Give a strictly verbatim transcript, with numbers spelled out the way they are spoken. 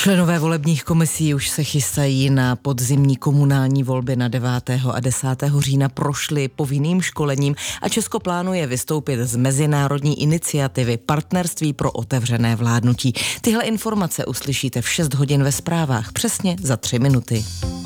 Členové volebních komisí už se chystají na podzimní komunální volby na devátého a desátého října, prošli povinným školením a Česko plánuje vystoupit z mezinárodní iniciativy Partnerství pro otevřené vládnutí. Tyhle informace uslyšíte v šest hodin ve zprávách, přesně za tři minuty.